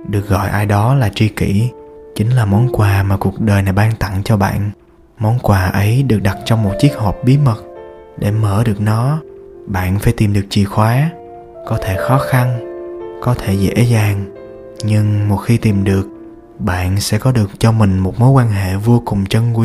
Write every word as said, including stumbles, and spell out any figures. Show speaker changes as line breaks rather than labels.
Được gọi ai đó là tri kỷ chính là món quà mà cuộc đời này ban tặng cho bạn. Món quà ấy được đặt trong một chiếc hộp bí mật. Để mở được nó, bạn phải tìm được chìa khóa. Có thể khó khăn, có thể dễ dàng, nhưng một khi tìm được, bạn sẽ có được cho mình một mối quan hệ vô cùng trân quý.